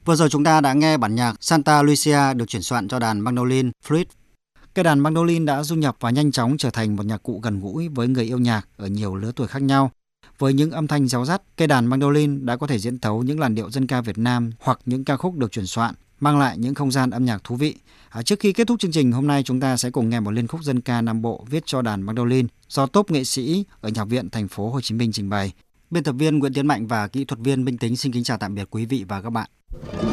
Vừa rồi chúng ta đã nghe bản nhạc Santa Lucia được chuyển soạn cho đàn mandolin flute. Cây đàn mandolin đã du nhập và nhanh chóng trở thành một nhạc cụ gần gũi với người yêu nhạc ở nhiều lứa tuổi khác nhau. Với những âm thanh réo rắt, cây đàn mandolin đã có thể diễn tấu những làn điệu dân ca Việt Nam hoặc những ca khúc được chuyển soạn, mang lại những không gian âm nhạc thú vị. Trước khi kết thúc chương trình hôm nay, chúng ta sẽ cùng nghe một liên khúc dân ca Nam Bộ viết cho đàn mandolin do tốp nghệ sĩ ở Nhạc viện Thành phố Hồ Chí Minh trình bày. Biên tập viên Nguyễn Tiến Mạnh và kỹ thuật viên Minh Tính xin kính chào tạm biệt quý vị và các bạn.